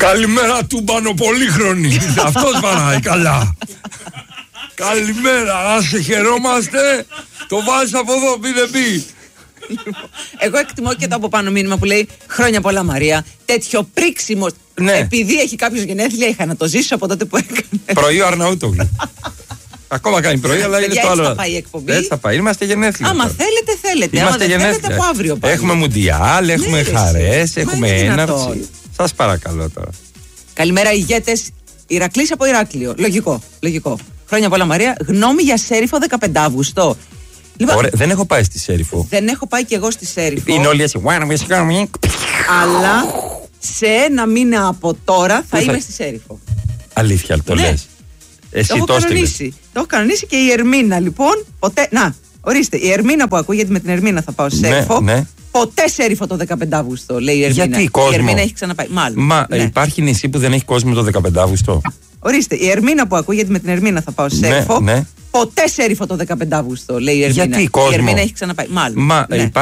Καλημέρα τούμπανο πολύχρονη. Αυτός βαράει καλά. Καλημέρα, άσε χαιρόμαστε. Το βάζεις από εδώ, μη δεν πει. Εγώ εκτιμώ και το από πάνω μήνυμα που λέει χρόνια πολλά Μαρία. Τέτοιο πρίξιμο. Ναι. Επειδή έχει κάποιος γενέθλια, είχα να το ζήσω από τότε που έκανε. Πρωί ο Αρναούτογλου. Ακόμα κάνει πρωί, αλλά είναι το άλλο. Έτσι θα πάει η εκπομπή. Έτσι θα πάει. Είμαστε γενέθλια. Άμα θέλετε. Άμα δεν θέλετε, από αύριο πάλι. Έχουμε μουντιάλ, έχουμε χαρές, έχουμε έναρξη. Σας παρακαλώ τώρα. Καλημέρα, ηγέτες. Ηρακλής από Ηράκλειο. Λογικό. Χρόνια πολλά Μαρία. Γνώμη για Σέριφο 15 Αύγουστο. Λοιπόν, ωραία, δεν έχω πάει στη Σέριφο. Δεν έχω πάει κι εγώ στη Σέριφο. Είναι όλοι έτσι. Αλλά σε ένα μήνα από τώρα θα είμαι στη Σέριφο. Αλήθεια, το λες. Εσύ το έχω κανονίσει και η Ερμίνα λοιπόν. Ποτέ. Να, ορίστε. Η Ερμίνα που ακούω, γιατί με την Ερμίνα θα πάω στη Σέριφο. Ναι. Ποτέ Σέριφο το 15 Αύγουστο, λέει η Ερμίνα. Γιατί κόσμο. Η Ερμίνα έχει ξαναπάει. Μάλλον. Υπάρχει νησί που δεν έχει κόσμο το 15 Αύγουστο. Ορίστε. Η Ερμίνα που ακούω, γιατί με την Ερμίνα θα πάω στη Σέριφο. Ποτέ Σέριφο το 15 Αύγουστο, λέει η Ερμίνα. Γιατί κόσμο. Η Ερμίνα έχει ξαναπάει. Μάλλον.